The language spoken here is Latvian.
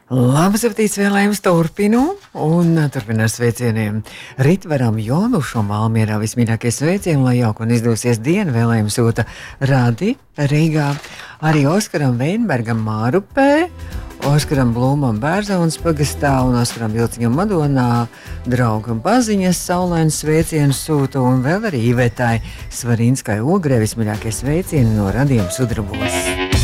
Labas aptīts vēlējums turpinu un turpinu ar sveicieniem Ritvaram Jonušam Valmierā. Vismīļākie sveicieni, lai jauka un izdosies diena, vēlējums sūta Radi Rīgā, arī Oskaram Veinbergam Mārupē, Oskaram Blūmam Bērzaunas pagastā un Oskaram Vilciņam Madonā, draugam Baziņas saulainu sveicienu sūta un vēl arī Ivetai Svarinskai Ogrē. Vismīļākie sveicieni no Radiem Sudrabos.